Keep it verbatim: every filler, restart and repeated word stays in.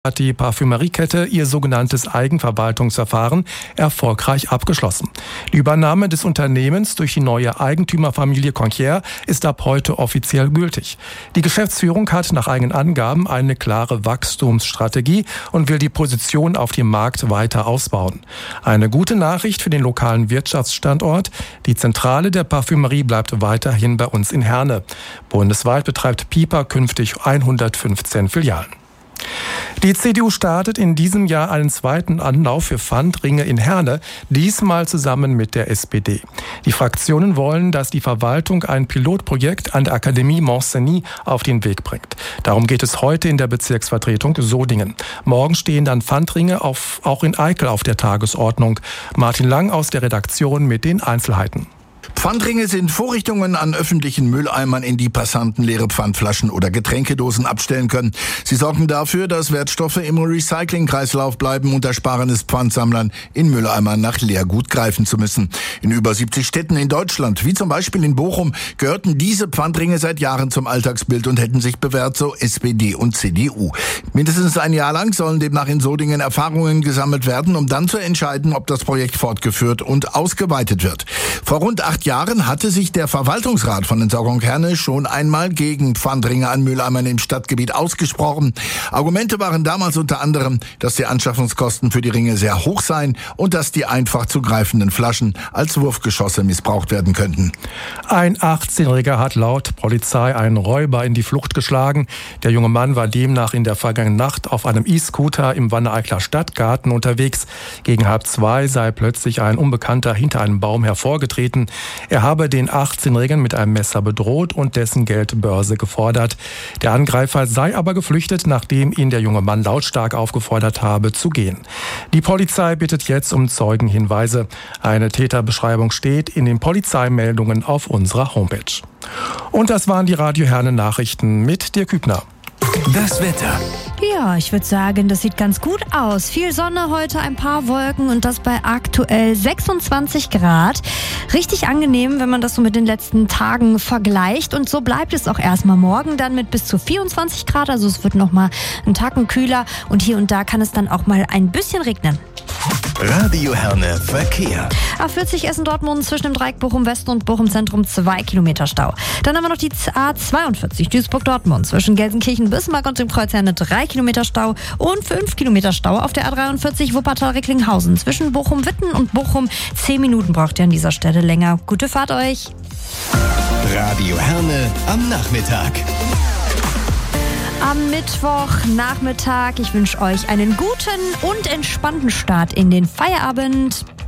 hat die Parfümeriekette ihr sogenanntes Eigenverwaltungsverfahren erfolgreich abgeschlossen. Die Übernahme des Unternehmens durch die neue Eigentümerfamilie Conquier ist ab heute offiziell gültig. Die Geschäftsführung hat nach eigenen Angaben eine klare Wachstumsstrategie und will die Position auf dem Markt weiter ausbauen. Eine gute Nachricht für den lokalen Wirtschaftsstandort. Die Zentrale der Parfümerie bleibt weiterhin bei uns in Herne. Bundesweit betreibt Piper künftig hundertfünfzehn Filialen. Die C D U startet in diesem Jahr einen zweiten Anlauf für Pfandringe in Herne, diesmal zusammen mit der S P D. Die Fraktionen wollen, dass die Verwaltung ein Pilotprojekt an der Akademie Montcenis auf den Weg bringt. Darum geht es heute in der Bezirksvertretung Sodingen. Morgen stehen dann Pfandringe auf, auch in Eickel auf der Tagesordnung. Martin Lang aus der Redaktion mit den Einzelheiten. Pfandringe sind Vorrichtungen an öffentlichen Mülleimern, in die Passanten leere Pfandflaschen oder Getränkedosen abstellen können. Sie sorgen dafür, dass Wertstoffe im Recyclingkreislauf bleiben und ersparen es Pfandsammlern, in Mülleimern nach Leergut greifen zu müssen. In über siebzig Städten in Deutschland, wie zum Beispiel in Bochum, gehörten diese Pfandringe seit Jahren zum Alltagsbild und hätten sich bewährt, so S P D und C D U. Mindestens ein Jahr lang sollen demnach in Sodingen Erfahrungen gesammelt werden, um dann zu entscheiden, ob das Projekt fortgeführt und ausgeweitet wird. Vor rund acht Jahren hatte sich der Verwaltungsrat von Entsorgung Herne schon einmal gegen Pfandringe an Mülleimern im Stadtgebiet ausgesprochen. Argumente waren damals unter anderem, dass die Anschaffungskosten für die Ringe sehr hoch seien und dass die einfach zu greifenden Flaschen als Wurfgeschosse missbraucht werden könnten. Ein achtzehnjähriger hat laut Polizei einen Räuber in die Flucht geschlagen. Der junge Mann war demnach in der vergangenen Nacht auf einem E-Scooter im Wanne-Eicler Stadtgarten unterwegs. Gegen halb zwei sei plötzlich ein Unbekannter hinter einem Baum hervorgetreten. Er habe den achtzehnjährigen mit einem Messer bedroht und dessen Geldbörse gefordert. Der Angreifer sei aber geflüchtet, nachdem ihn der junge Mann lautstark aufgefordert habe, zu gehen. Die Polizei bittet jetzt um Zeugenhinweise. Eine Täterbeschreibung steht in den Polizeimeldungen auf unserer Homepage. Und das waren die Radio Herne Nachrichten mit Dirk Hübner. Das Wetter. Ja, ich würde sagen, das sieht ganz gut aus. Viel Sonne heute, ein paar Wolken und das bei aktuell sechsundzwanzig Grad. Richtig angenehm, wenn man das so mit den letzten Tagen vergleicht. Und so bleibt es auch erstmal morgen dann mit bis zu vierundzwanzig Grad. Also es wird nochmal einen Tacken kühler und hier und da kann es dann auch mal ein bisschen regnen. Radio Herne Verkehr. A vierzig Essen-Dortmund zwischen dem Dreieck Bochum West und Bochum Zentrum zwei Kilometer Stau. Dann haben wir noch die A zweiundvierzig Duisburg-Dortmund zwischen Gelsenkirchen-Bismarck und dem Kreuz Herne drei Kilometer Stau und fünf Kilometer Stau auf der A dreiundvierzig Wuppertal-Recklinghausen zwischen Bochum-Witten und Bochum. zehn Minuten braucht ihr an dieser Stelle länger. Gute Fahrt euch. Radio Herne am Nachmittag. Am Mittwochnachmittag. Ich wünsche euch einen guten und entspannten Start in den Feierabend.